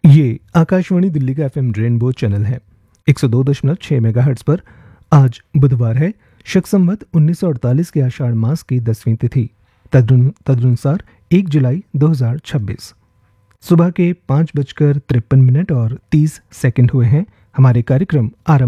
ये आकाशवाणी दिल्ली का FM rainbow channel है 102.6 मेगाहर्ट्ज पर। आज बुधवार है, शक संवत 1948 के आषाढ़ मास की 10वीं तिथि, तदनुसार 1 जुलाई 2026। सुबह के 5:53 और 30 सेकंड हुए हैं। हमारे कार्यक्रम आरंभ